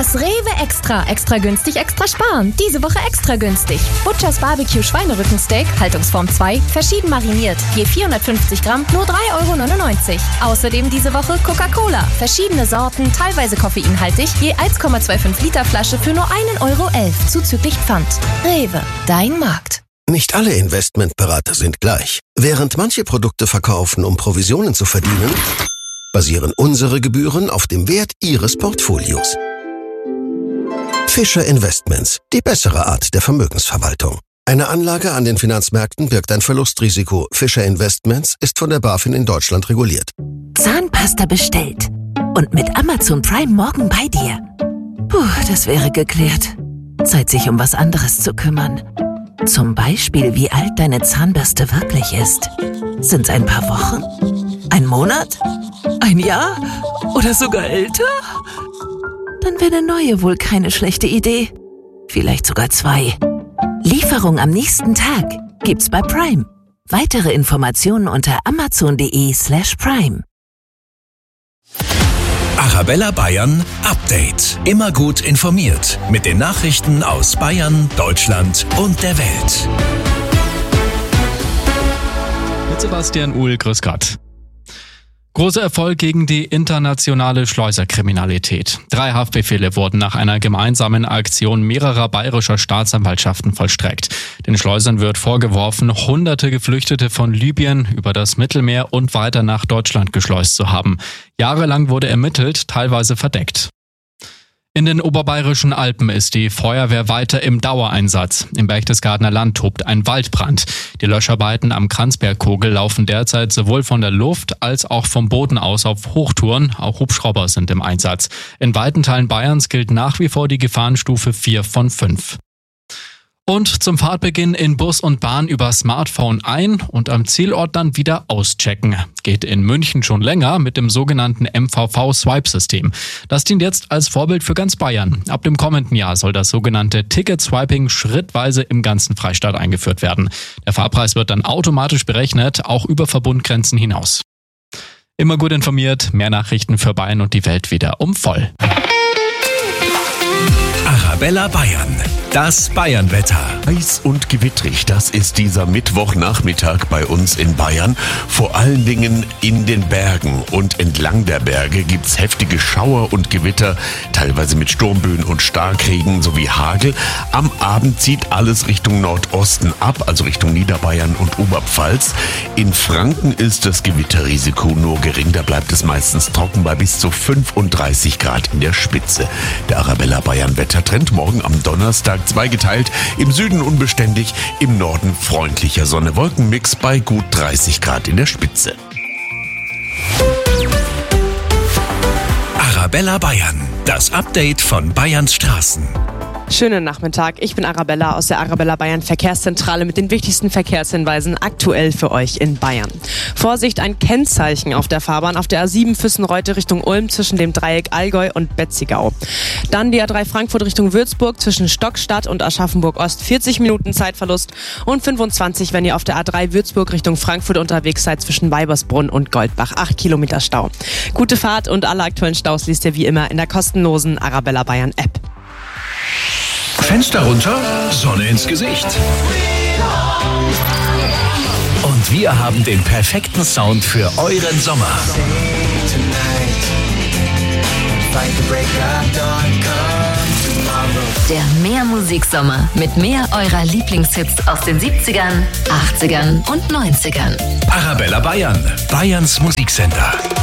Das Rewe Extra. Extra günstig, extra sparen. Diese Woche extra günstig. Butchers Barbecue Schweinerückensteak, Haltungsform 2, verschieden mariniert. Je 450 Gramm, nur 3,99 €. Außerdem diese Woche Coca-Cola. Verschiedene Sorten, teilweise koffeinhaltig, je 1,25 Liter Flasche für nur 1,11 € zuzüglich Pfand. Rewe, dein Markt. Nicht alle Investmentberater sind gleich. Während manche Produkte verkaufen, um Provisionen zu verdienen, basieren unsere Gebühren auf dem Wert Ihres Portfolios. Fischer Investments, die bessere Art der Vermögensverwaltung. Eine Anlage an den Finanzmärkten birgt ein Verlustrisiko. Fischer Investments ist von der BaFin in Deutschland reguliert. Zahnpasta bestellt und mit Amazon Prime morgen bei dir. Puh, das wäre geklärt. Zeit, sich um was anderes zu kümmern. Zum Beispiel, wie alt deine Zahnbürste wirklich ist. Sind's ein paar Wochen? Ein Monat? Ein Jahr? Oder sogar älter? Dann wäre eine neue wohl keine schlechte Idee. Vielleicht sogar 2. Lieferung am nächsten Tag gibt's bei Prime. Weitere Informationen unter amazon.de/prime. Arabella Bayern Update. Immer gut informiert mit den Nachrichten aus Bayern, Deutschland und der Welt. Mit Sebastian Uhl, grüß Gott. Großer Erfolg gegen die internationale Schleuserkriminalität. 3 Haftbefehle wurden nach einer gemeinsamen Aktion mehrerer bayerischer Staatsanwaltschaften vollstreckt. Den Schleusern wird vorgeworfen, Hunderte Geflüchtete von Libyen über das Mittelmeer und weiter nach Deutschland geschleust zu haben. Jahrelang wurde ermittelt, teilweise verdeckt. In den oberbayerischen Alpen ist die Feuerwehr weiter im Dauereinsatz. Im Berchtesgadener Land tobt ein Waldbrand. Die Löscharbeiten am Kranzbergkogel laufen derzeit sowohl von der Luft als auch vom Boden aus auf Hochtouren. Auch Hubschrauber sind im Einsatz. In weiten Teilen Bayerns gilt nach wie vor die Gefahrenstufe 4 von 5. Und zum Fahrtbeginn in Bus und Bahn über Smartphone ein und am Zielort dann wieder auschecken. Geht in München schon länger mit dem sogenannten MVV-Swipe-System. Das dient jetzt als Vorbild für ganz Bayern. Ab dem kommenden Jahr soll das sogenannte Ticket-Swiping schrittweise im ganzen Freistaat eingeführt werden. Der Fahrpreis wird dann automatisch berechnet, auch über Verbundgrenzen hinaus. Immer gut informiert, mehr Nachrichten für Bayern und die Welt wieder um voll. Arabella Bayern, das Bayernwetter. Heiß und gewittrig, das ist dieser Mittwochnachmittag bei uns in Bayern. Vor allen Dingen in den Bergen und entlang der Berge gibt's heftige Schauer und Gewitter, teilweise mit Sturmböen und Starkregen sowie Hagel. Am Abend zieht alles Richtung Nordosten ab, also Richtung Niederbayern und Oberpfalz. In Franken ist das Gewitterrisiko nur gering, da bleibt es meistens trocken bei bis zu 35 Grad in der Spitze. Der Arabella Bayern Wettertrend morgen am Donnerstag zweigeteilt, im Süden unbeständig, im Norden freundlicher Sonne-Wolkenmix bei gut 30 Grad in der Spitze. Arabella Bayern, das Update von Bayerns Straßen. Schönen Nachmittag, ich bin Arabella aus der Arabella Bayern Verkehrszentrale mit den wichtigsten Verkehrshinweisen aktuell für euch in Bayern. Vorsicht, ein Kennzeichen auf der Fahrbahn auf der A7 Füssen-Reute Richtung Ulm zwischen dem Dreieck Allgäu und Betzigau. Dann die A3 Frankfurt Richtung Würzburg zwischen Stockstadt und Aschaffenburg-Ost 40 Minuten Zeitverlust und 25, wenn ihr auf der A3 Würzburg Richtung Frankfurt unterwegs seid zwischen Weibersbrunn und Goldbach. 8 Kilometer Stau. Gute Fahrt und alle aktuellen Staus liest ihr wie immer in der kostenlosen Arabella Bayern App. Fenster runter, Sonne ins Gesicht. Und wir haben den perfekten Sound für euren Sommer. Der Mehrmusiksommer mit mehr eurer Lieblingshits aus den 70ern, 80ern und 90ern. Arabella Bayern, Bayerns Musiksender.